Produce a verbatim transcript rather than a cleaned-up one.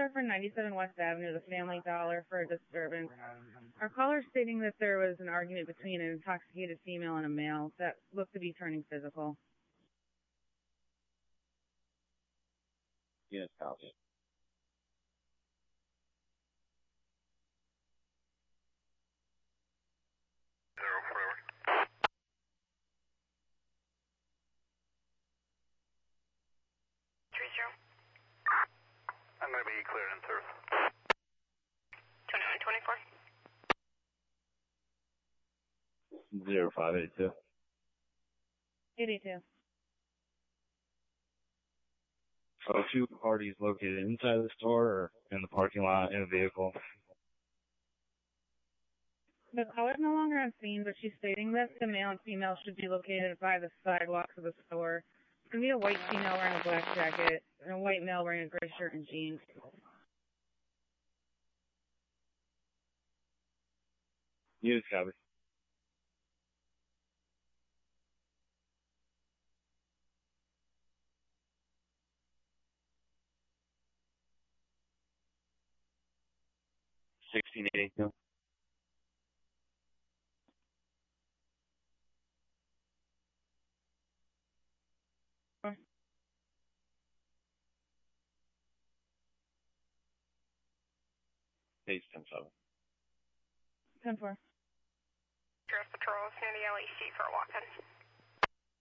there for ninety-seven West Avenue, the Family Dollar, for a disturbance. Our caller stating that there was an argument between an intoxicated female and a male that looked to be turning physical. Yes, copy. Zero forever. Three zero. I'm going to be cleared in service. Twenty-one twenty-four. Zero five eight two. eighty-two. So two parties located inside the store or in the parking lot in a vehicle. The caller is no longer on scene, but she's stating that the male and female should be located by the sidewalks of the store. It's going to be a white female wearing a black jacket and a white male wearing a gray shirt and jeans. Yes, copy. Sixteen eighty two. Page ten seven. ten four. Dress patrol is near the L E C for a walk-in.